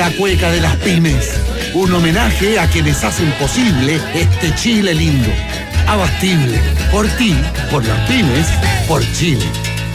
la cueca de las pymes. Un homenaje a quienes hacen posible este Chile lindo. Abastible. Por ti, por las pymes, por Chile.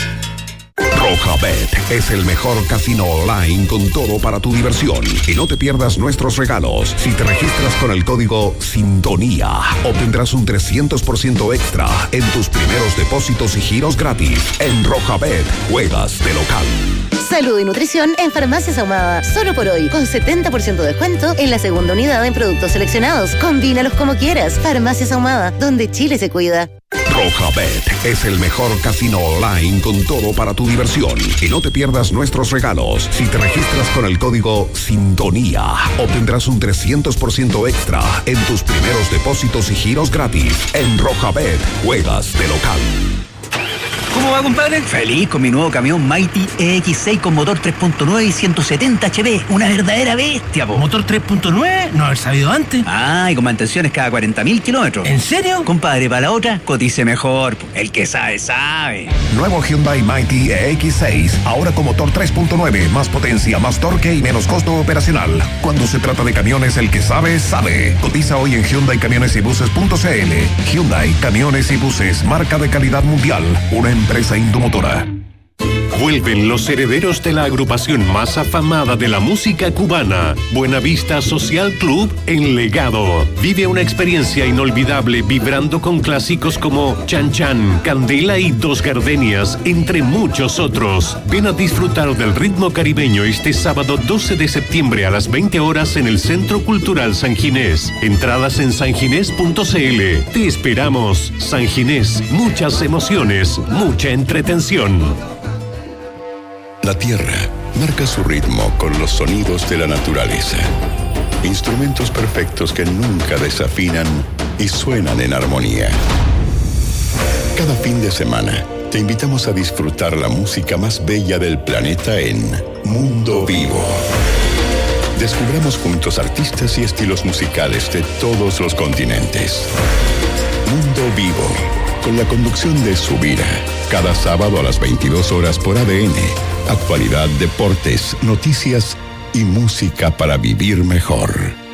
Rojabet es el mejor casino online con todo para tu diversión. Y no te pierdas nuestros regalos. Si te registras con el código SINTONÍA, obtendrás un 300% extra en tus primeros depósitos y giros gratis. En Rojabet, juegas de local. Salud y nutrición en Farmacias Ahumada. Solo por hoy, con 70% de descuento en la segunda unidad en productos seleccionados. Combínalos como quieras. Farmacias Ahumada, donde Chile se cuida. Rojabet es el mejor casino online con todo para tu diversión. Y no te pierdas nuestros regalos. Si te registras con el código SINTONÍA, obtendrás un 300% extra en tus primeros depósitos y giros gratis. En Rojabet, juegas de local. ¿Cómo va, compadre? Feliz con mi nuevo camión Mighty EX6 con motor 3.9 y 170 HP. Una verdadera bestia, po. ¿Motor 3.9? No haber sabido antes. Ah, y con mantenciones cada 40.000 kilómetros. ¿En serio? Compadre, para la otra, cotice mejor, po. El que sabe, sabe. Nuevo Hyundai Mighty EX6, ahora con motor 3.9, más potencia, más torque y menos costo operacional. Cuando se trata de camiones, el que sabe, sabe. Cotiza hoy en HyundaiCamionesYbuses.cl. Hyundai Camiones y Buses, marca de calidad mundial. Una empresa Indomotora. Vuelven los herederos de la agrupación más afamada de la música cubana, Buenavista Social Club en Legado. Vive una experiencia inolvidable vibrando con clásicos como Chan Chan, Candela y Dos Gardenias, entre muchos otros. Ven a disfrutar del ritmo caribeño este sábado 12 de septiembre a las 20 horas en el Centro Cultural San Ginés. Entradas en sanginés.cl. Te esperamos. San Ginés, muchas emociones, mucha entretención. La tierra marca su ritmo con los sonidos de la naturaleza. Instrumentos perfectos que nunca desafinan y suenan en armonía. Cada fin de semana te invitamos a disfrutar la música más bella del planeta en Mundo Vivo. Descubramos juntos artistas y estilos musicales de todos los continentes. Mundo Vivo, con la conducción de Subira, cada sábado a las 22 horas por ADN. Actualidad, deportes, noticias y música para vivir mejor.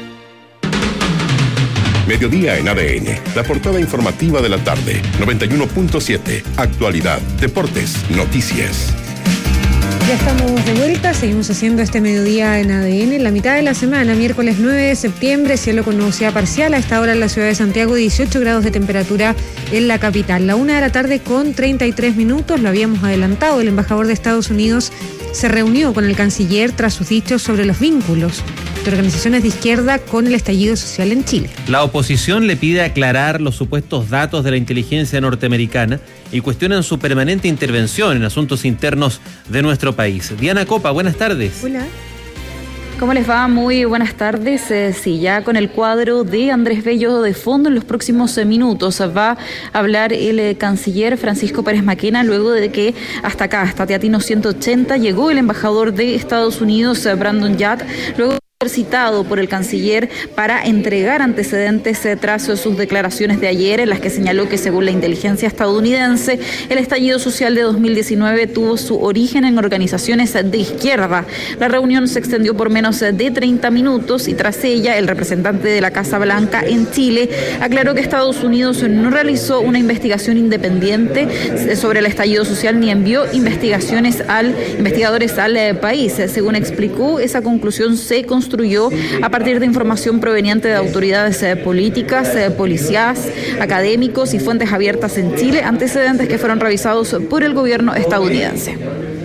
Mediodía en ADN, la portada informativa de la tarde, 91.7, actualidad, deportes, noticias. Ya estamos de vuelta, seguimos haciendo este mediodía en ADN, la mitad de la semana, miércoles 9 de septiembre, cielo con nubosidad parcial, a esta hora en la ciudad de Santiago, 18 grados de temperatura en la capital. La 1 de la tarde con 33 minutos, lo habíamos adelantado, el embajador de Estados Unidos se reunió con el canciller tras sus dichos sobre los vínculos de organizaciones de izquierda con el estallido social en Chile. La oposición le pide aclarar los supuestos datos de la inteligencia norteamericana y cuestionan su permanente intervención en asuntos internos de nuestro país. Diana Copa, buenas tardes. Hola. ¿Cómo les va? Muy buenas tardes. Sí, ya con el cuadro de Andrés Bello de fondo, en los próximos minutos va a hablar el canciller Francisco Pérez Maquena, luego de que hasta acá, hasta Teatino 180, llegó el embajador de Estados Unidos, Brandon Yard, luego citado por el canciller para entregar antecedentes tras sus declaraciones de ayer, en las que señaló que según la inteligencia estadounidense el estallido social de 2019 tuvo su origen en organizaciones de izquierda. La reunión se extendió por menos de 30 minutos y tras ella el representante de la Casa Blanca en Chile aclaró que Estados Unidos no realizó una investigación independiente sobre el estallido social ni envió investigadores al país. Según explicó, esa conclusión se construyó a partir de información proveniente de autoridades políticas, policías, académicos y fuentes abiertas en Chile, antecedentes que fueron revisados por el gobierno estadounidense.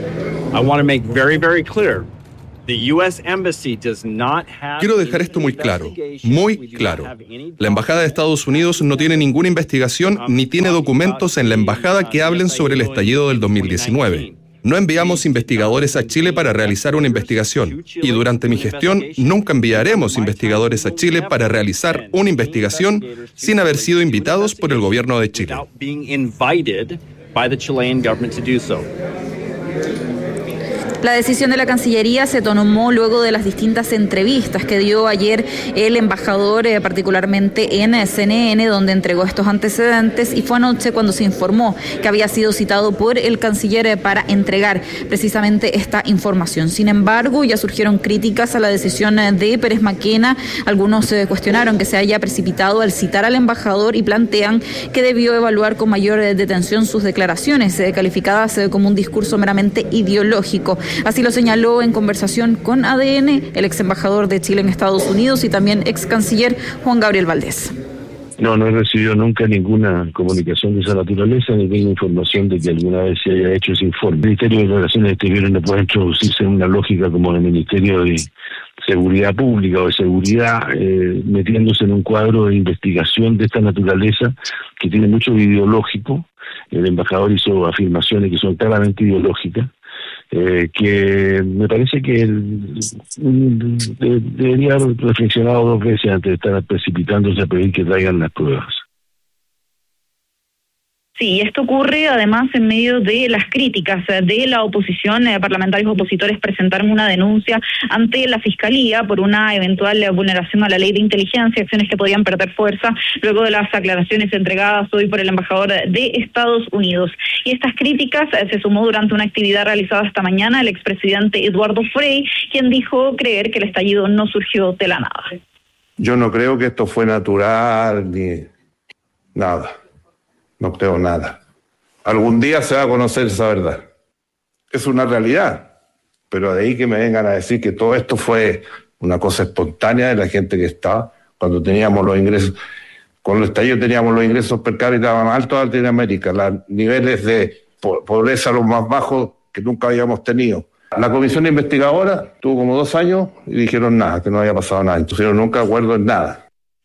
Quiero dejar esto muy claro, muy claro. La Embajada de Estados Unidos no tiene ninguna investigación ni tiene documentos en la embajada que hablen sobre el estallido del 2019. No enviamos investigadores a Chile para realizar una investigación y durante mi gestión nunca enviaremos investigadores a Chile para realizar una investigación sin haber sido invitados por el gobierno de Chile. La decisión de la Cancillería se tomó luego de las distintas entrevistas que dio ayer el embajador, particularmente en CNN, donde entregó estos antecedentes, y fue anoche cuando se informó que había sido citado por el canciller para entregar precisamente esta información. Sin embargo, ya surgieron críticas a la decisión de Pérez Mackenna. Algunos cuestionaron que se haya precipitado al citar al embajador y plantean que debió evaluar con mayor detención sus declaraciones, calificadas como un discurso meramente ideológico. Así lo señaló en conversación con ADN el ex embajador de Chile en Estados Unidos y también ex canciller Juan Gabriel Valdés. No he recibido nunca ninguna comunicación de esa naturaleza, ni tengo información de que alguna vez se haya hecho ese informe. El Ministerio de Relaciones Exteriores no puede introducirse en una lógica como el Ministerio de Seguridad Pública o de Seguridad, metiéndose en un cuadro de investigación de esta naturaleza que tiene mucho ideológico. El embajador hizo afirmaciones que son claramente ideológicas. Que me parece que debería haber reflexionado 2 veces antes de estar precipitándose a pedir que traigan las pruebas. Sí, esto ocurre además en medio de las críticas de la oposición. Parlamentarios opositores presentaron una denuncia ante la Fiscalía por una eventual vulneración a la ley de inteligencia, acciones que podían perder fuerza luego de las aclaraciones entregadas hoy por el embajador de Estados Unidos. Y estas críticas se sumó durante una actividad realizada esta mañana el expresidente Eduardo Frei, quien dijo creer que el estallido no surgió de la nada. Yo no creo que esto fue natural ni nada. No creo nada. Algún día se va a conocer esa verdad. Es una realidad. Pero de ahí que me vengan a decir que todo esto fue una cosa espontánea de la gente que estaba, cuando teníamos los ingresos, con el estallido teníamos los ingresos per cápita más altos de Latinoamérica, los niveles de pobreza los más bajos que nunca habíamos tenido. La comisión investigadora tuvo como 2 años y dijeron nada, que no había pasado nada. Entonces nunca acuerdo en nada.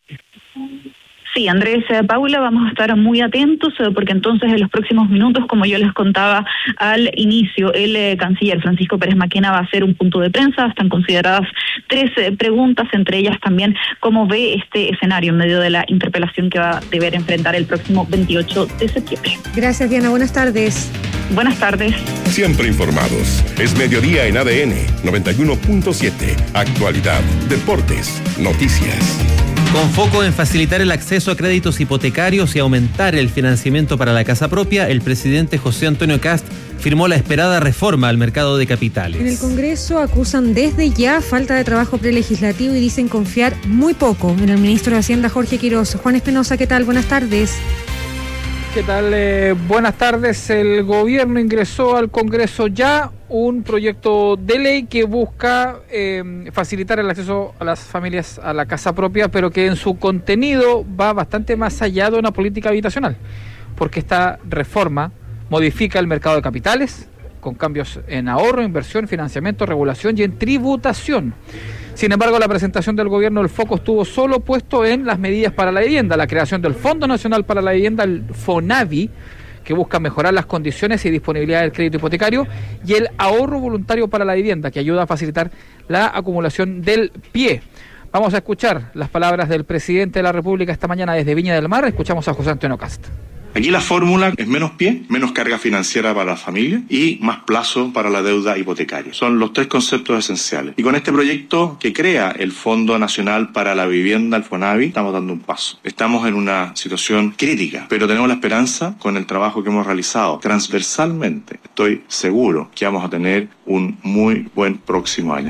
Sí, Andrés, Paula, vamos a estar muy atentos porque entonces en los próximos minutos, como yo les contaba al inicio, el canciller Francisco Pérez Mackenna va a hacer un punto de prensa. Están consideradas 3 preguntas, entre ellas también cómo ve este escenario en medio de la interpelación que va a deber enfrentar el próximo 28 de septiembre. Gracias, Diana. Buenas tardes. Buenas tardes. Siempre informados. Es mediodía en ADN 91.7. Actualidad, deportes, noticias. Con foco en facilitar el acceso a créditos hipotecarios y aumentar el financiamiento para la casa propia, el presidente José Antonio Kast firmó la esperada reforma al mercado de capitales. En el Congreso acusan desde ya falta de trabajo prelegislativo y dicen confiar muy poco en el ministro de Hacienda, Jorge Quiroz. Juan Espinosa, ¿qué tal? Buenas tardes. ¿Qué tal? Buenas tardes. El gobierno ingresó al Congreso ya un proyecto de ley que busca facilitar el acceso a las familias a la casa propia, pero que en su contenido va bastante más allá de una política habitacional, porque esta reforma modifica el mercado de capitales con cambios en ahorro, inversión, financiamiento, regulación y en tributación. Sin embargo, la presentación del gobierno, el foco estuvo solo puesto en las medidas para la vivienda, la creación del Fondo Nacional para la Vivienda, el FONAVI, que busca mejorar las condiciones y disponibilidad del crédito hipotecario, y el ahorro voluntario para la vivienda, que ayuda a facilitar la acumulación del pie. Vamos a escuchar las palabras del presidente de la República esta mañana desde Viña del Mar. Escuchamos a José Antonio Kast. Aquí la fórmula es menos pie, menos carga financiera para la familia y más plazo para la deuda hipotecaria. Son los 3 conceptos esenciales. Y con este proyecto que crea el Fondo Nacional para la Vivienda, el FONAVI, estamos dando un paso. Estamos en una situación crítica, pero tenemos la esperanza, con el trabajo que hemos realizado transversalmente, estoy seguro que vamos a tener un muy buen próximo año.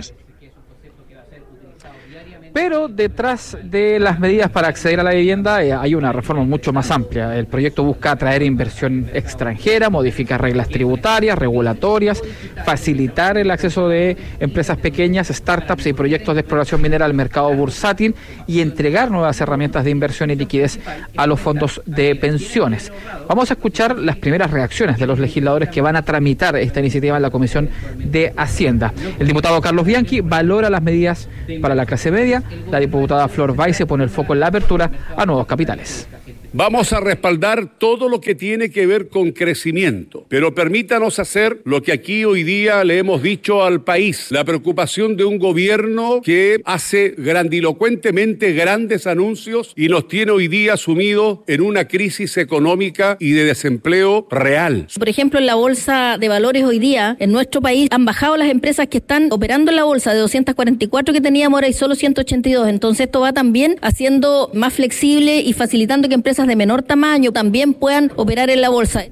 Pero detrás de las medidas para acceder a la vivienda hay una reforma mucho más amplia. El proyecto busca atraer inversión extranjera, modificar reglas tributarias, regulatorias, facilitar el acceso de empresas pequeñas, startups y proyectos de exploración minera al mercado bursátil y entregar nuevas herramientas de inversión y liquidez a los fondos de pensiones. Vamos a escuchar las primeras reacciones de los legisladores que van a tramitar esta iniciativa en la Comisión de Hacienda. El diputado Carlos Bianchi valora las medidas para la clase media. La diputada Flor Weiss se pone el foco en la apertura a nuevos capitales. Vamos a respaldar todo lo que tiene que ver con crecimiento, pero permítanos hacer lo que aquí hoy día le hemos dicho al país, la preocupación de un gobierno que hace grandilocuentemente grandes anuncios y nos tiene hoy día sumidos en una crisis económica y de desempleo real. Por ejemplo, en la bolsa de valores hoy día, en nuestro país, han bajado las empresas que están operando en la bolsa de 244 que teníamos, ahora hay solo 182. Entonces esto va también haciendo más flexible y facilitando que empresas de menor tamaño también puedan operar en la bolsa.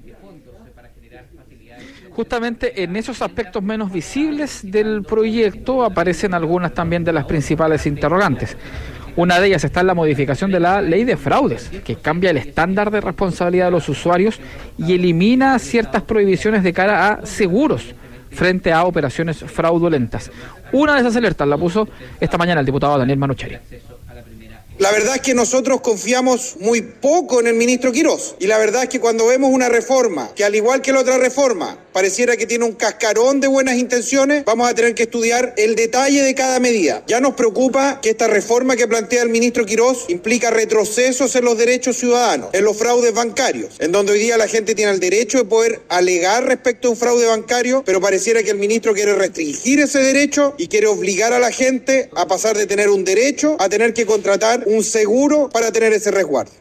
Justamente en esos aspectos menos visibles del proyecto aparecen algunas también de las principales interrogantes. Una de ellas está en la modificación de la ley de fraudes, que cambia el estándar de responsabilidad de los usuarios y elimina ciertas prohibiciones de cara a seguros frente a operaciones fraudulentas. Una de esas alertas la puso esta mañana el diputado Daniel Manucheri. La verdad es que nosotros confiamos muy poco en el ministro Quirós. Y la verdad es que cuando vemos una reforma, que al igual que la otra reforma, pareciera que tiene un cascarón de buenas intenciones, vamos a tener que estudiar el detalle de cada medida. Ya nos preocupa que esta reforma que plantea el ministro Quirós implica retrocesos en los derechos ciudadanos, en los fraudes bancarios, en donde hoy día la gente tiene el derecho de poder alegar respecto a un fraude bancario, pero pareciera que el ministro quiere restringir ese derecho y quiere obligar a la gente a pasar de tener un derecho a tener que contratar un seguro para tener ese resguardo.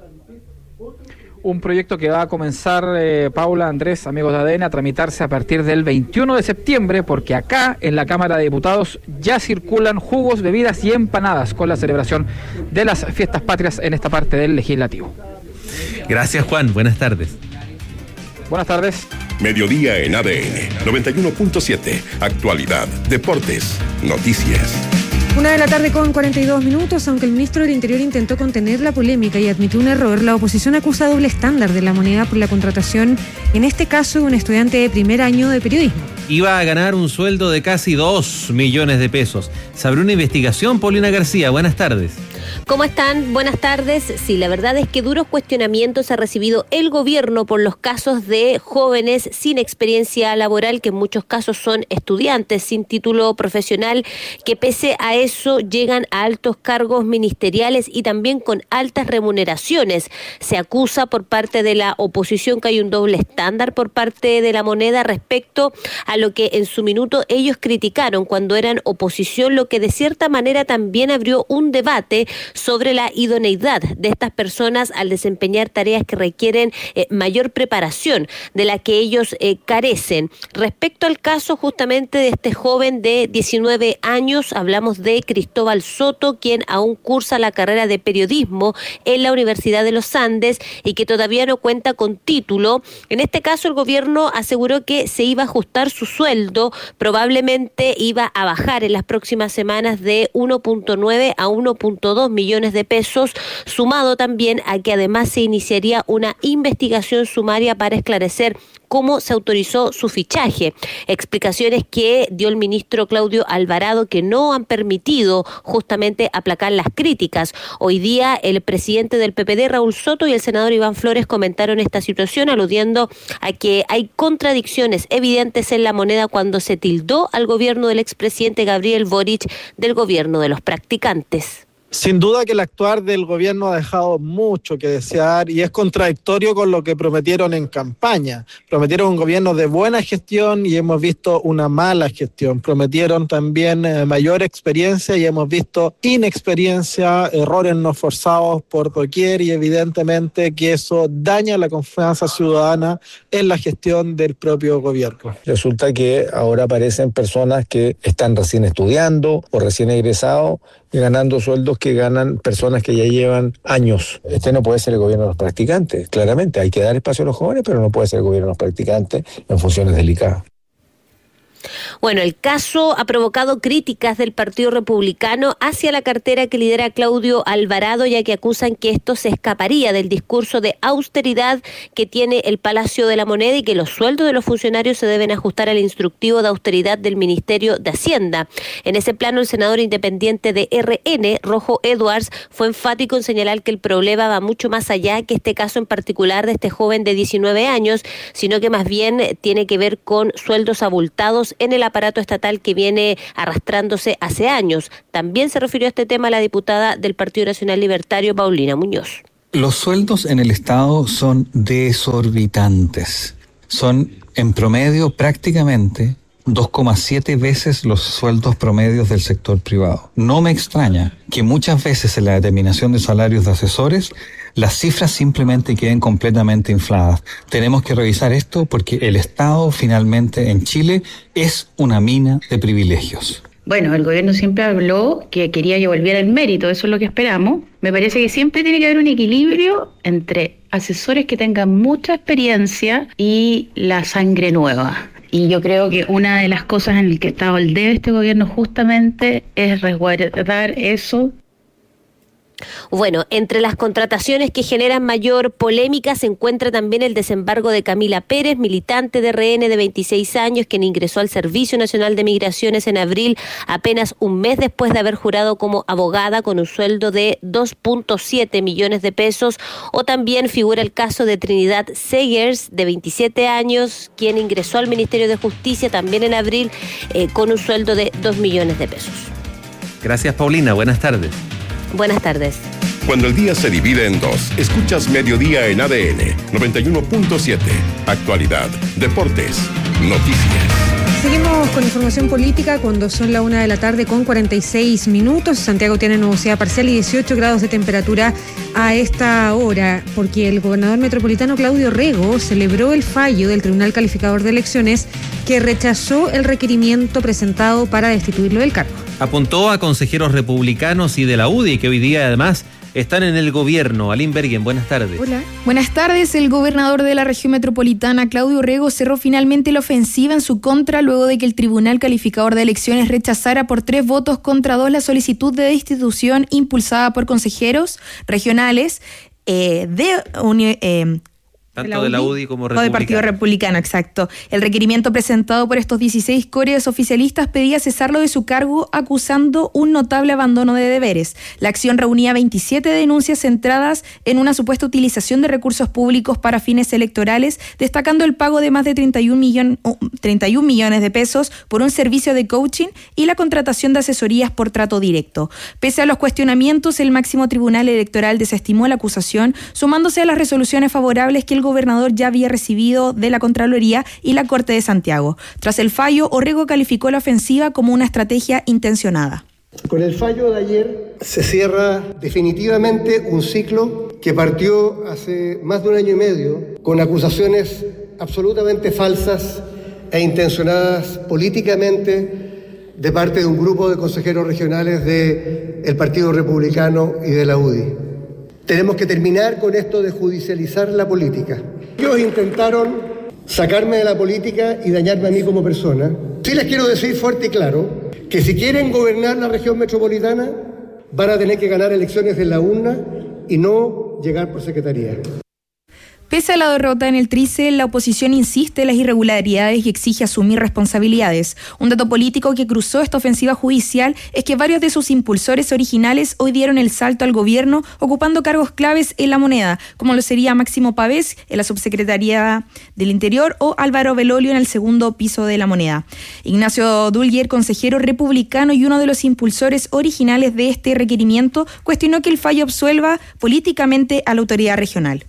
Un proyecto que va a comenzar, Paula, Andrés, amigos de ADN, a tramitarse a partir del 21 de septiembre, porque acá, en la Cámara de Diputados, ya circulan jugos, bebidas y empanadas con la celebración de las fiestas patrias en esta parte del Legislativo. Gracias, Juan. Buenas tardes. Buenas tardes. Mediodía en ADN 91.7. Actualidad, deportes, noticias. 1:42 p.m, aunque el ministro del Interior intentó contener la polémica y admitió un error, la oposición acusa doble estándar de la moneda por la contratación, en este caso, de un estudiante de primer año de periodismo. Iba a ganar un sueldo de casi 2 millones de pesos. Se abrió una investigación, Paulina García. Buenas tardes. ¿Cómo están? Buenas tardes. Sí, la verdad es que duros cuestionamientos ha recibido el gobierno por los casos de jóvenes sin experiencia laboral, que en muchos casos son estudiantes sin título profesional, que pese a eso llegan a altos cargos ministeriales y también con altas remuneraciones. Se acusa por parte de la oposición que hay un doble estándar por parte de la moneda respecto a lo que en su minuto ellos criticaron cuando eran oposición, lo que de cierta manera también abrió un debate sobre la idoneidad de estas personas al desempeñar tareas que requieren mayor preparación de la que ellos carecen. Respecto al caso justamente de este joven de 19 años, hablamos de Cristóbal Soto, quien aún cursa la carrera de periodismo en la Universidad de los Andes y que todavía no cuenta con título. En este caso, el gobierno aseguró que se iba a ajustar su sueldo, probablemente iba a bajar en las próximas semanas de 1.9 a 1.2 millones de pesos, sumado también a que además se iniciaría una investigación sumaria para esclarecer cómo se autorizó su fichaje. Explicaciones que dio el ministro Claudio Alvarado que no han permitido justamente aplacar las críticas. Hoy día el presidente del PPD, Raúl Soto, y el senador Iván Flores comentaron esta situación aludiendo a que hay contradicciones evidentes en la moneda cuando se tildó al gobierno del expresidente Gabriel Boric del gobierno de los practicantes. Sin duda que el actuar del gobierno ha dejado mucho que desear y es contradictorio con lo que prometieron en campaña. Prometieron un gobierno de buena gestión y hemos visto una mala gestión. Prometieron también mayor experiencia y hemos visto inexperiencia, errores no forzados por doquier y evidentemente que eso daña la confianza ciudadana en la gestión del propio gobierno. Resulta que ahora aparecen personas que están recién estudiando o recién egresados y ganando sueldos que ganan personas que ya llevan años. Este no puede ser el gobierno de los practicantes, claramente. Hay que dar espacio a los jóvenes, pero no puede ser el gobierno de los practicantes en funciones delicadas. Bueno, el caso ha provocado críticas del Partido Republicano hacia la cartera que lidera Claudio Alvarado, ya que acusan que esto se escaparía del discurso de austeridad que tiene el Palacio de la Moneda y que los sueldos de los funcionarios se deben ajustar al instructivo de austeridad del Ministerio de Hacienda. En ese plano, el senador independiente de RN, Rojo Edwards, fue enfático en señalar que el problema va mucho más allá que este caso en particular de este joven de 19 años, sino que más bien tiene que ver con sueldos abultados en el aparato estatal que viene arrastrándose hace años. También se refirió a este tema la diputada del Partido Nacional Libertario, Paulina Muñoz. Los sueldos en el Estado son desorbitantes. Son en promedio prácticamente 2,7 veces los sueldos promedios del sector privado. No me extraña que muchas veces en la determinación de salarios de asesores las cifras simplemente queden completamente infladas. Tenemos que revisar esto porque el Estado finalmente en Chile es una mina de privilegios. Bueno, el gobierno siempre habló que quería que volviera el mérito, eso es lo que esperamos. Me parece que siempre tiene que haber un equilibrio entre asesores que tengan mucha experiencia y la sangre nueva. Y yo creo que una de las cosas en las que está el debe este gobierno justamente es resguardar eso. Bueno, entre las contrataciones que generan mayor polémica se encuentra también el desembarco de Camila Pérez, militante de RN de 26 años, quien ingresó al Servicio Nacional de Migraciones en abril, apenas un mes después de haber jurado como abogada con un sueldo de 2.7 millones de pesos. O también figura el caso de Trinidad Segers, de 27 años, quien ingresó al Ministerio de Justicia también en abril con un sueldo de 2 millones de pesos. Gracias, Paulina. Buenas tardes. Buenas tardes. Cuando el día se divide en dos, escuchas Mediodía en ADN 91.7. Actualidad, deportes, noticias. Seguimos con información política cuando son la 1:46 p.m. Santiago tiene nubosidad parcial y 18 grados de temperatura a esta hora, porque el gobernador metropolitano Claudio Rego celebró el fallo del Tribunal Calificador de Elecciones que rechazó el requerimiento presentado para destituirlo del cargo. Apuntó a consejeros republicanos y de la UDI que hoy día además están en el gobierno. Aline Bergen, buenas tardes. Hola. Buenas tardes. El gobernador de la región metropolitana, Claudio Rego, cerró finalmente la ofensiva en su contra luego de que el Tribunal Calificador de Elecciones rechazara por 3 votos contra 2 la solicitud de destitución impulsada por consejeros regionales tanto de la UDI como republicano. O del Partido Republicano, exacto. El requerimiento presentado por estos 16 cores oficialistas pedía cesarlo de su cargo acusando un notable abandono de deberes. La acción reunía 27 denuncias centradas en una supuesta utilización de recursos públicos para fines electorales, destacando el pago de más de 31 millones de pesos por un servicio de coaching y la contratación de asesorías por trato directo. Pese a los cuestionamientos, el máximo tribunal electoral desestimó la acusación, sumándose a las resoluciones favorables que el gobernador ya había recibido de la Contraloría y la Corte de Santiago. Tras el fallo, Orrego calificó la ofensiva como una estrategia intencionada. Con el fallo de ayer se cierra definitivamente un ciclo que partió hace más de 1 año y medio con acusaciones absolutamente falsas e intencionadas políticamente de parte de un grupo de consejeros regionales del Partido Republicano y de la UDI. Tenemos que terminar con esto de judicializar la política. Ellos intentaron sacarme de la política y dañarme a mí como persona. Sí les quiero decir fuerte y claro que si quieren gobernar la región metropolitana van a tener que ganar elecciones en la urna y no llegar por secretaría. Pese a la derrota en el Trícel, la oposición insiste en las irregularidades y exige asumir responsabilidades. Un dato político que cruzó esta ofensiva judicial es que varios de sus impulsores originales hoy dieron el salto al gobierno ocupando cargos claves en la moneda, como lo sería Máximo Pavés en la Subsecretaría del Interior o Álvaro Belolio en el segundo piso de la moneda. Ignacio Dulguer, consejero republicano y uno de los impulsores originales de este requerimiento, cuestionó que el fallo absuelva políticamente a la autoridad regional.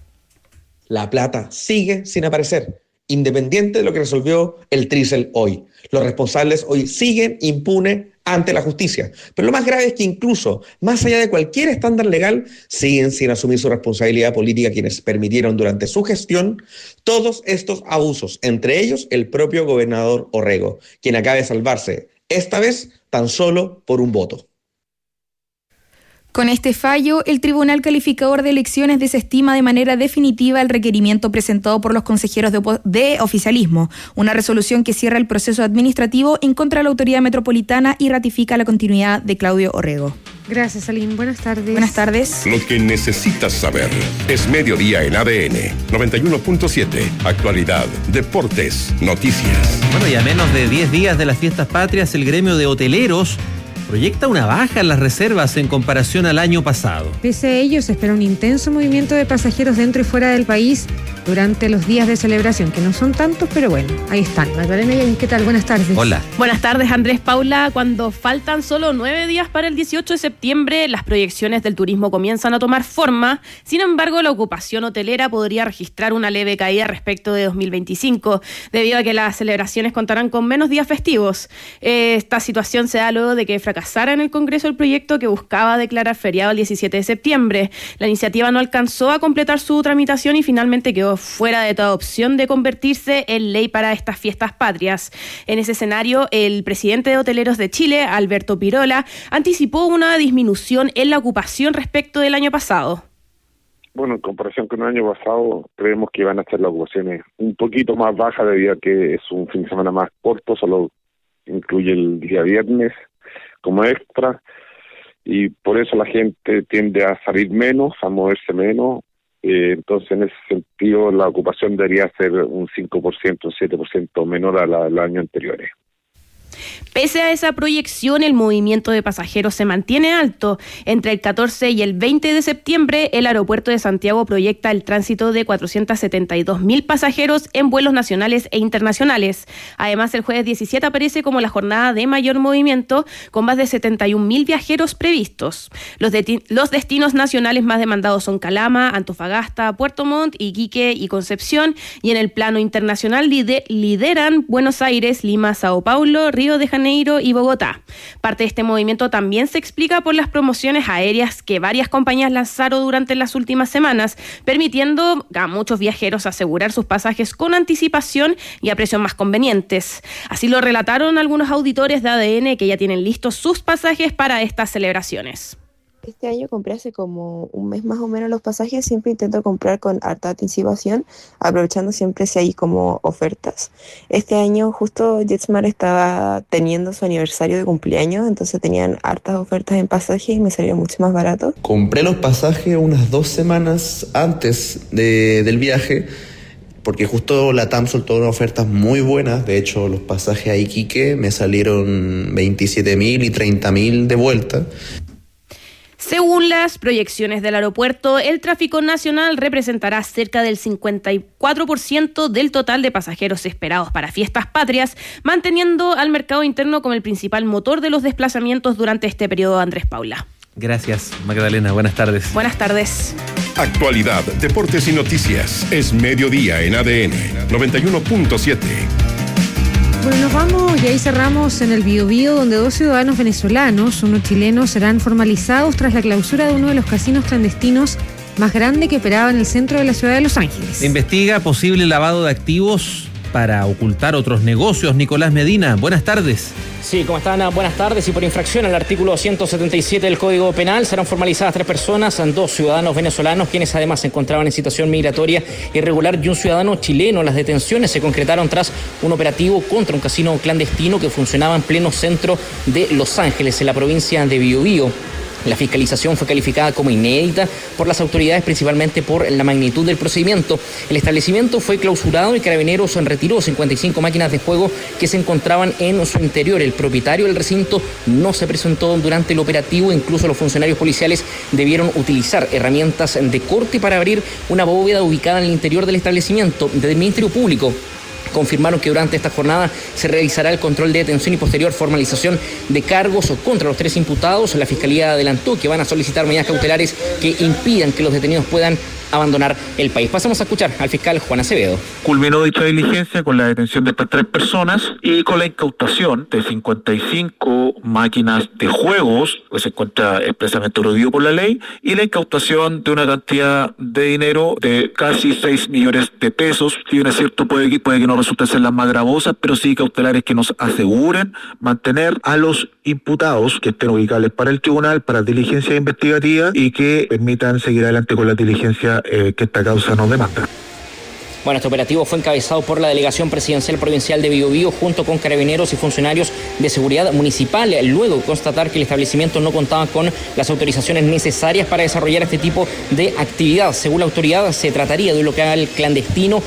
La plata sigue sin aparecer, independiente de lo que resolvió el Trícel hoy. Los responsables hoy siguen impunes ante la justicia. Pero lo más grave es que incluso, más allá de cualquier estándar legal, siguen sin asumir su responsabilidad política quienes permitieron durante su gestión todos estos abusos, entre ellos el propio gobernador Orrego, quien acaba de salvarse, esta vez tan solo por un voto. Con este fallo, el Tribunal Calificador de Elecciones desestima de manera definitiva el requerimiento presentado por los consejeros de oficialismo, una resolución que cierra el proceso administrativo en contra de la autoridad metropolitana y ratifica la continuidad de Claudio Orrego. Gracias, Aline. Buenas tardes. Buenas tardes. Lo que necesitas saber es Mediodía en ADN 91.7. Actualidad, deportes, noticias. Bueno, y a menos de 10 días de las fiestas patrias, el gremio de hoteleros proyecta una baja en las reservas en comparación al año pasado. Pese a ello, se espera un intenso movimiento de pasajeros dentro y fuera del país durante los días de celebración, que no son tantos, pero bueno, ahí están. Magdalena, ¿qué tal? Buenas tardes. Hola. Buenas tardes, Andrés. Paula, cuando faltan solo 9 días para el 18 de septiembre, las proyecciones del turismo comienzan a tomar forma. Sin embargo, la ocupación hotelera podría registrar una leve caída respecto de 2025, debido a que las celebraciones contarán con menos días festivos. Esta situación se da luego de que fracasara en el Congreso el proyecto que buscaba declarar feriado el 17 de septiembre. La iniciativa no alcanzó a completar su tramitación y finalmente quedó fuera de toda opción de convertirse en ley para estas fiestas patrias. En ese escenario, el presidente de Hoteleros de Chile, Alberto Pirola, anticipó una disminución en la ocupación respecto del año pasado. Bueno, en comparación con el año pasado, creemos que van a ser las ocupaciones un poquito más bajas debido a que es un fin de semana más corto, solo incluye el día viernes como extra, y por eso la gente tiende a salir menos, a moverse menos. Entonces, en ese sentido, la ocupación debería ser un 5%, un 7% menor a los años anteriores. Pese a esa proyección, el movimiento de pasajeros se mantiene alto. Entre el 14 y el 20 de septiembre, el aeropuerto de Santiago proyecta el tránsito de 472.000 pasajeros en vuelos nacionales e internacionales. Además, el jueves 17 aparece como la jornada de mayor movimiento, con más de 71.000 viajeros previstos. Los destinos nacionales más demandados son Calama, Antofagasta, Puerto Montt, Iquique y Concepción. Y en el plano internacional lideran Buenos Aires, Lima, Sao Paulo, Río de Janeiro y Bogotá. Parte de este movimiento también se explica por las promociones aéreas que varias compañías lanzaron durante las últimas semanas, permitiendo a muchos viajeros asegurar sus pasajes con anticipación y a precios más convenientes. Así lo relataron algunos auditores de ADN que ya tienen listos sus pasajes para estas celebraciones. Este año compré hace como un mes más o menos los pasajes. Siempre intento comprar con harta anticipación, aprovechando siempre si hay como ofertas. Este año justo JetSmart estaba teniendo su aniversario de cumpleaños, entonces tenían hartas ofertas en pasajes y me salió mucho más barato. Compré los pasajes unas 2 semanas antes del viaje, porque justo la TAM soltó unas ofertas muy buenas. De hecho, los pasajes a Iquique me salieron 27.000 y 30.000 de vuelta. Según las proyecciones del aeropuerto, el tráfico nacional representará cerca del 54% del total de pasajeros esperados para fiestas patrias, manteniendo al mercado interno como el principal motor de los desplazamientos durante este periodo. Andrés Paula. Gracias, Magdalena. Buenas tardes. Buenas tardes. Actualidad, deportes y noticias. Es mediodía en ADN 91.7. Bueno, nos vamos y ahí cerramos en el Biobío, donde 2 ciudadanos venezolanos, uno chileno, serán formalizados tras la clausura de uno de los casinos clandestinos más grande que operaba en el centro de la ciudad de Los Ángeles. Se investiga posible lavado de activos para ocultar otros negocios. Nicolás Medina, buenas tardes. Sí, ¿cómo están? Buenas tardes. Y por infracción al artículo 177 del Código Penal serán formalizadas 3 personas, 2 ciudadanos venezolanos, quienes además se encontraban en situación migratoria irregular, y un ciudadano chileno. Las detenciones se concretaron tras un operativo contra un casino clandestino que funcionaba en pleno centro de Los Ángeles, en la provincia de Biobío. La fiscalización fue calificada como inédita por las autoridades, principalmente por la magnitud del procedimiento. El establecimiento fue clausurado y Carabineros retiró 55 máquinas de juego que se encontraban en su interior. El propietario del recinto no se presentó durante el operativo. Incluso los funcionarios policiales debieron utilizar herramientas de corte para abrir una bóveda ubicada en el interior del establecimiento. Desde el Ministerio Público confirmaron que durante esta jornada se realizará el control de detención y posterior formalización de cargos contra los 3 imputados. La Fiscalía adelantó que van a solicitar medidas cautelares que impidan que los detenidos puedan abandonar el país. Pasamos a escuchar al fiscal Juan Acevedo. Culminó dicha diligencia con la detención de estas 3 personas y con la incautación de 55 máquinas de juegos, que se encuentra expresamente prohibido por la ley, y la incautación de una cantidad de dinero de casi 6 millones de pesos. Si bien es cierto, puede que no resulten ser las más gravosas, pero sí cautelares que nos aseguren mantener a los imputados que estén ubicables para el tribunal, para diligencia investigativa, y que permitan seguir adelante con la diligencia que esta causa nos demanda. Bueno, este operativo fue encabezado por la Delegación Presidencial Provincial de Biobío junto con carabineros y funcionarios de seguridad municipal, luego de constatar que el establecimiento no contaba con las autorizaciones necesarias para desarrollar este tipo de actividad. Según la autoridad, se trataría de un local clandestino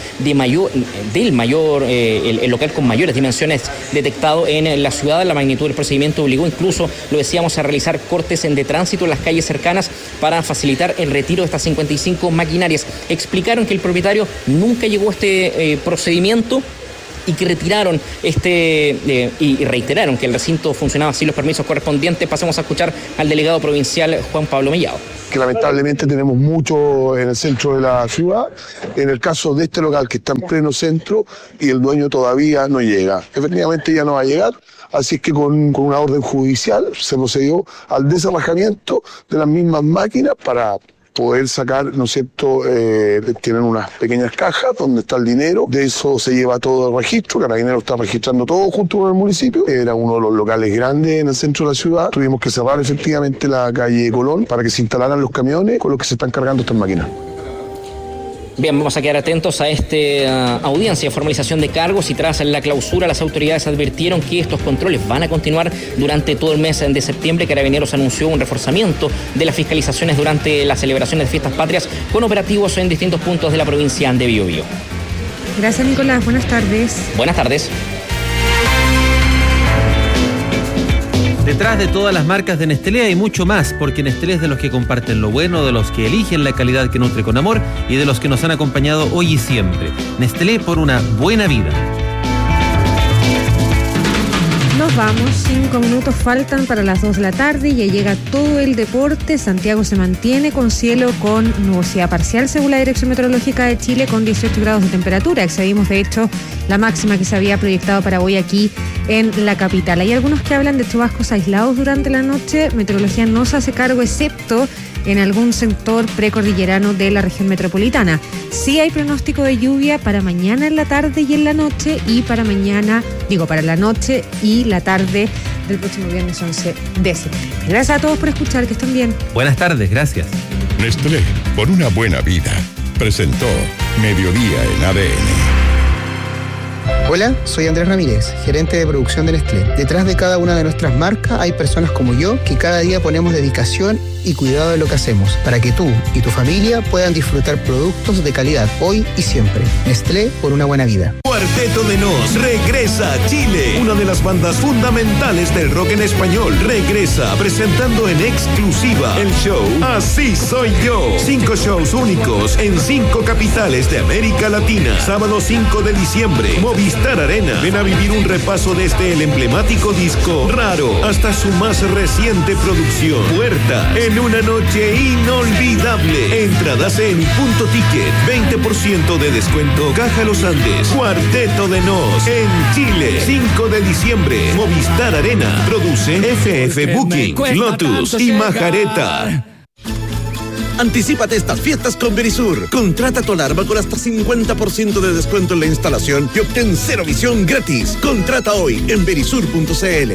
el local con mayores dimensiones detectado en la ciudad. La magnitud del procedimiento obligó incluso, lo decíamos, a realizar cortes de tránsito en las calles cercanas para facilitar el retiro de estas 55 maquinarias. Explicaron que el propietario nunca llegó a este procedimiento y que retiraron y reiteraron que el recinto funcionaba sin los permisos correspondientes. Pasemos a escuchar al delegado provincial Juan Pablo Mellado. Que lamentablemente tenemos mucho en el centro de la ciudad. En el caso de este local que está en pleno centro y el dueño todavía no llega. Efectivamente ya no va a llegar, así es que con una orden judicial se procedió al desalojamiento de las mismas máquinas para poder sacar, ¿no es cierto? Tienen unas pequeñas cajas donde está el dinero, de eso se lleva todo el registro, Carabineros está registrando todo junto con el municipio. Era uno de los locales grandes en el centro de la ciudad. Tuvimos que cerrar efectivamente la calle Colón para que se instalaran los camiones con los que se están cargando estas máquinas. Bien, vamos a quedar atentos a esta audiencia de formalización de cargos y tras la clausura las autoridades advirtieron que estos controles van a continuar durante todo el mes de septiembre. Carabineros anunció un reforzamiento de las fiscalizaciones durante las celebraciones de fiestas patrias con operativos en distintos puntos de la provincia de Biobío. Gracias, Nicolás. Buenas tardes. Buenas tardes. Detrás de todas las marcas de Nestlé hay mucho más, porque Nestlé es de los que comparten lo bueno, de los que eligen la calidad que nutre con amor y de los que nos han acompañado hoy y siempre. Nestlé, por una buena vida. Nos vamos, 5 minutos faltan para las 2 de la tarde y ya llega todo el deporte. Santiago se mantiene con cielo con nubosidad parcial según la Dirección Meteorológica de Chile, con 18 grados de temperatura. Excedimos de hecho la máxima que se había proyectado para hoy aquí en la capital. Hay algunos que hablan de chubascos aislados durante la noche. Meteorología no se hace cargo, excepto en algún sector precordillerano de la región metropolitana. Sí hay pronóstico de lluvia para mañana en la tarde y en la noche, y para la noche y la tarde del próximo viernes 11 de septiembre. Gracias a todos por escuchar, que estén bien. Buenas tardes, gracias. Nestlé, por una buena vida, presentó Mediodía en ADN. Hola, soy Andrés Ramírez, gerente de producción de Nestlé. Detrás de cada una de nuestras marcas hay personas como yo que cada día ponemos dedicación y cuidado de lo que hacemos para que tú y tu familia puedan disfrutar productos de calidad hoy y siempre. Nestlé, por una buena vida. Cuarteto de Nos regresa a Chile. Una de las bandas fundamentales del rock en español regresa presentando en exclusiva el show Así Soy Yo. 5 shows únicos en 5 capitales de América Latina. Sábado 5 de diciembre, Movistar Arena. Ven a vivir un repaso desde el emblemático disco Raro hasta su más reciente producción Puerta, en una noche inolvidable. Entradas en Punto Ticket, 20% de descuento. Caja Los Andes. Cuarteto de Nos en Chile, 5 de diciembre, Movistar Arena. Produce FF Booking, Lotus y Majareta. Anticípate estas fiestas con Verisur. Contrata tu alarma con hasta 50% de descuento en la instalación y obtén cero visión gratis. Contrata hoy en verisur.cl.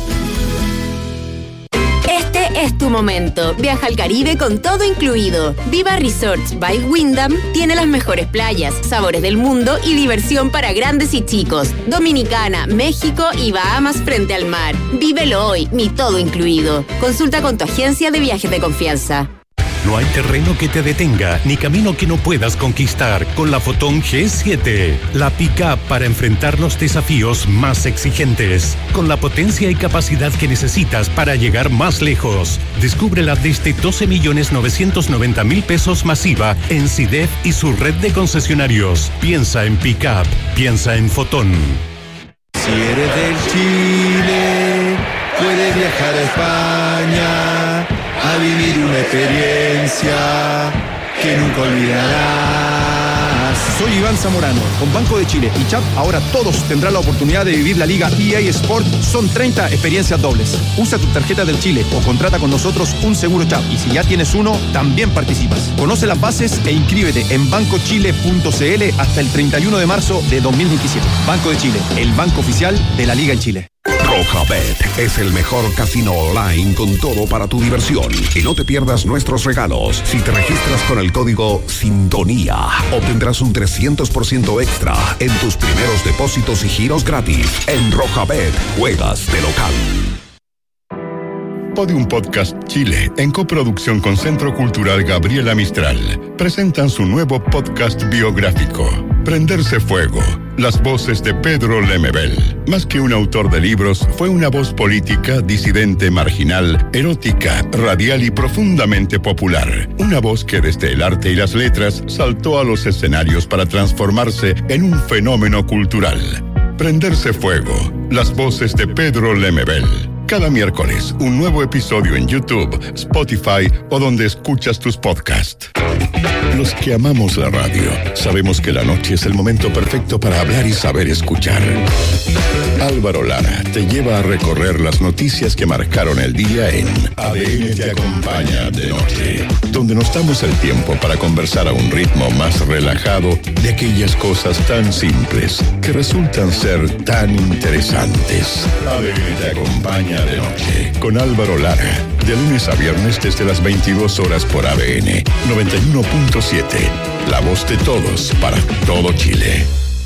Este es tu momento. Viaja al Caribe con todo incluido. Viva Resorts by Wyndham tiene las mejores playas, sabores del mundo y diversión para grandes y chicos. Dominicana, México y Bahamas frente al mar. Vívelo hoy, mi todo incluido. Consulta con tu agencia de viajes de confianza. No hay terreno que te detenga, ni camino que no puedas conquistar con la Fotón G7. La pick-up para enfrentar los desafíos más exigentes. Con la potencia y capacidad que necesitas para llegar más lejos. Descúbrela desde 12.990.000 pesos masiva en CIDEF y su red de concesionarios. Piensa en pick-up, piensa en Fotón. Si eres del Chile, puedes viajar a España a vivir una experiencia que nunca olvidarás. Soy Iván Zamorano. Con Banco de Chile y CHAP, ahora todos tendrán la oportunidad de vivir la Liga EA Sport. Son 30 experiencias dobles. Usa tu tarjeta del Chile o contrata con nosotros un seguro CHAP. Y si ya tienes uno, también participas. Conoce las bases e inscríbete en bancochile.cl hasta el 31 de marzo de 2027. Banco de Chile, el banco oficial de la Liga en Chile. Rojabet es el mejor casino online con todo para tu diversión. Y no te pierdas nuestros regalos. Si te registras con el código Sintonía, obtendrás un 300% extra en tus primeros depósitos y giros gratis. En Rojabet, juegas de local. Podium Podcast Chile, en coproducción con Centro Cultural Gabriela Mistral, presentan su nuevo podcast biográfico, Prenderse Fuego, las voces de Pedro Lemebel. Más que un autor de libros, fue una voz política, disidente, marginal, erótica, radial y profundamente popular. Una voz que desde el arte y las letras saltó a los escenarios para transformarse en un fenómeno cultural. Prenderse Fuego, las voces de Pedro Lemebel. Cada miércoles, un nuevo episodio en YouTube, Spotify o donde escuchas tus podcasts. Los que amamos la radio, sabemos que la noche es el momento perfecto para hablar y saber escuchar. Álvaro Lara te lleva a recorrer las noticias que marcaron el día en ADN te acompaña de noche, donde nos damos el tiempo para conversar a un ritmo más relajado de aquellas cosas tan simples que resultan ser tan interesantes. ADN te acompaña de noche con Álvaro Lara, de lunes a viernes desde las 22 horas por ADN 91.7, la voz de todos para todo Chile.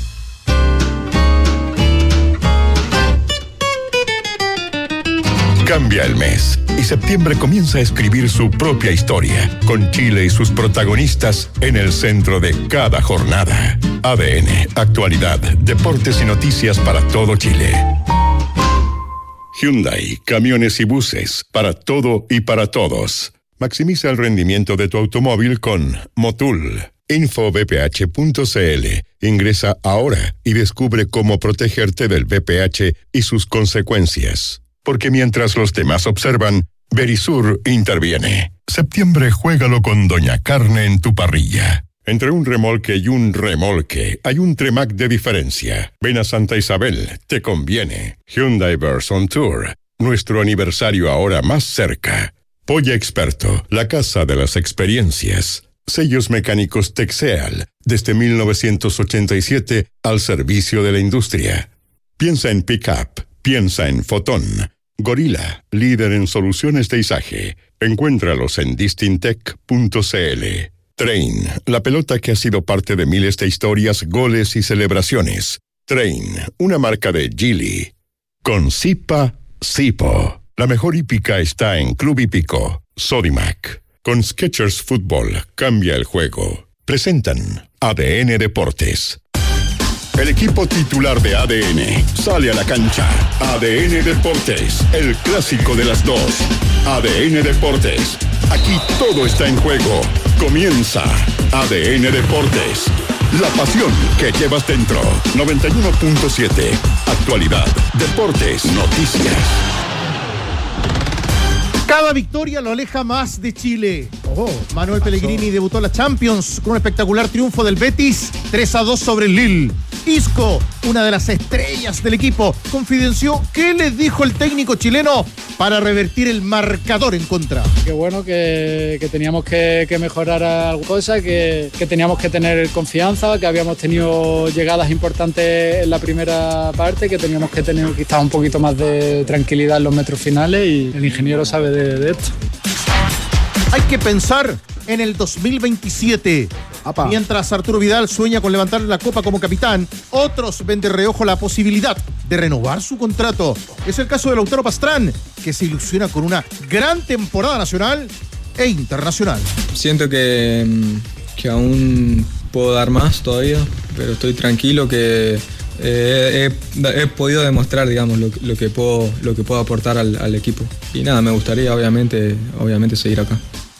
Cambia el mes y septiembre comienza a escribir su propia historia, con Chile y sus protagonistas en el centro de cada jornada. ADN, actualidad, deportes y noticias para todo Chile. Hyundai, camiones y buses, para todo y para todos. Maximiza el rendimiento de tu automóvil con Motul. Infobph.cl. Ingresa ahora y descubre cómo protegerte del VPH y sus consecuencias. Porque mientras los demás observan, Verisur interviene. Septiembre, juégalo con Doña Carne en tu parrilla. Entre un remolque y un remolque, hay un Tremac de diferencia. Ven a Santa Isabel, te conviene. Hyundai Verson Tour, nuestro aniversario ahora más cerca. Polla Experto, la casa de las experiencias. Sellos mecánicos Texeal, desde 1987 al servicio de la industria. Piensa en Pickup, piensa en Fotón. Gorila, líder en soluciones de izaje. Encuéntralos en distintec.cl. Train, la pelota que ha sido parte de miles de historias, goles y celebraciones. Train, una marca de Geely. Con Zipa, Zipo. La mejor hípica está en Club Hípico. Sodimac. Con Skechers Fútbol, cambia el juego. Presentan ADN Deportes. El equipo titular de ADN sale a la cancha. ADN Deportes, el clásico de las dos. ADN Deportes, aquí todo está en juego. Comienza ADN Deportes, la pasión que llevas dentro. 91.7, actualidad, deportes, noticias. Cada victoria lo aleja más de Chile. Manuel Pellegrini debutó en la Champions con un espectacular triunfo del Betis, 3-2 sobre el Lille. Isco, una de las estrellas del equipo, confidenció qué le dijo el técnico chileno para revertir el marcador en contra. Qué bueno que teníamos que mejorar alguna cosa, que teníamos que tener confianza, que habíamos tenido llegadas importantes en la primera parte, que teníamos que tener quizás un poquito más de tranquilidad en los metros finales, y el ingeniero sabe de esto. Hay que pensar en el 2027. Mientras Arturo Vidal sueña con levantar la copa como capitán, otros ven de reojo la posibilidad de renovar su contrato. Es el caso de Lautaro Pastrán, que se ilusiona con una gran temporada nacional e internacional. Siento que aún puedo dar más todavía, pero estoy tranquilo que he podido demostrar, digamos, lo que puedo aportar al equipo. Y nada, me gustaría obviamente seguir acá.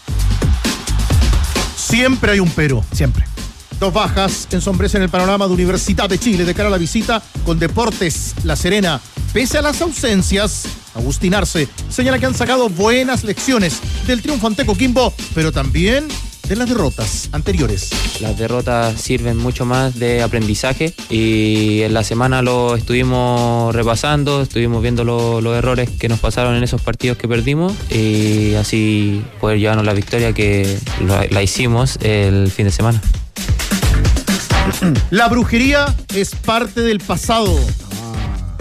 Siempre hay un pero, siempre. Dos bajas ensombrecen el panorama de Universidad de Chile de cara a la visita con Deportes La Serena. Pese a las ausencias, Agustín Arce señala que han sacado buenas lecciones del triunfo ante Coquimbo, pero también de las derrotas anteriores. Las derrotas sirven mucho más de aprendizaje y en la semana lo estuvimos repasando, estuvimos viendo los errores que nos pasaron en esos partidos que perdimos y así poder llevarnos la victoria que la hicimos el fin de semana. La brujería es parte del pasado.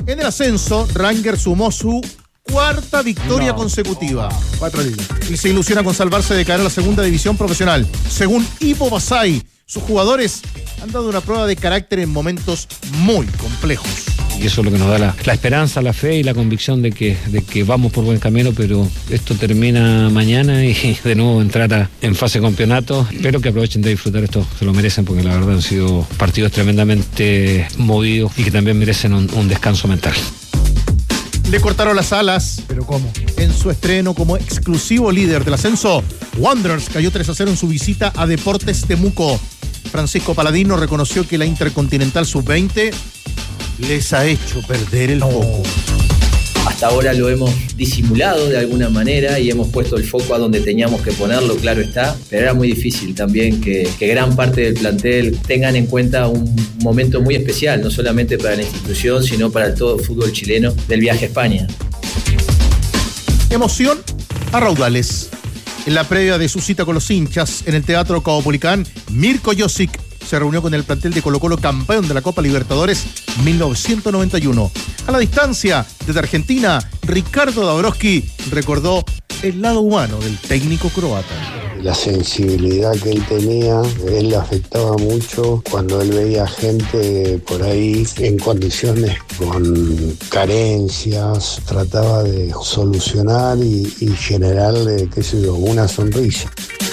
En el ascenso, Rangers sumó su cuarta victoria consecutiva. 4 ligas. Y se ilusiona con salvarse de caer a la segunda división profesional. Según Ivo Basay, sus jugadores han dado una prueba de carácter en momentos muy complejos. Y eso es lo que nos da la esperanza, la fe y la convicción de que vamos por buen camino, pero esto termina mañana y de nuevo entrar en fase de campeonato. Espero que aprovechen de disfrutar esto, se lo merecen porque la verdad han sido partidos tremendamente movidos y que también merecen un descanso mental. Le cortaron las alas. ¿Pero cómo? En su estreno como exclusivo líder del ascenso, Wanderers cayó 3-0 en su visita a Deportes Temuco. Francisco Paladino reconoció que la Intercontinental Sub-20 les ha hecho perder el foco. Hasta ahora lo hemos disimulado de alguna manera y hemos puesto el foco a donde teníamos que ponerlo, claro está, pero era muy difícil también que gran parte del plantel tengan en cuenta un momento muy especial, no solamente para la institución, sino para todo el fútbol chileno del viaje a España. Emoción a raudales. En la previa de su cita con los hinchas en el Teatro Caupolicán, Mirko Josic se reunió con el plantel de Colo-Colo, campeón de la Copa Libertadores 1991. A la distancia, desde Argentina, Ricardo Dabrowski recordó el lado humano del técnico croata. La sensibilidad que él tenía, él le afectaba mucho cuando él veía gente por ahí en condiciones con carencias, trataba de solucionar y generarle, qué sé yo, una sonrisa.